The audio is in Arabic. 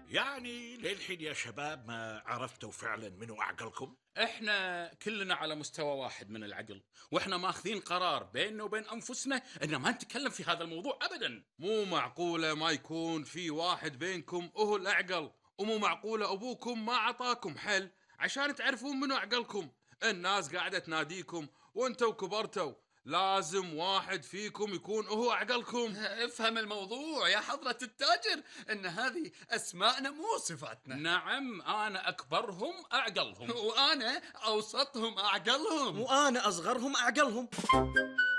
يعني للحين يا شباب ما عرفتوا فعلا منو أعقلكم؟ احنا كلنا على مستوى واحد من العقل، واحنا ماخذين قرار بيننا وبين انفسنا ان ما نتكلم في هذا الموضوع ابدا. مو معقولة ما يكون في واحد بينكم هو الأعقل، ومو معقولة أبوكم ما عطاكم حل عشان تعرفون منو أعقلكم. الناس قاعدة تناديكم وانتوا كبرتوا، لازم واحد فيكم يكون هو أعقلكم. افهم الموضوع يا حضرة التاجر، ان هذه اسماءنا مو صفاتنا. نعم، انا اكبرهم اعقلهم. وانا اوسطهم اعقلهم. وأنا أصغرهم أعقلهم.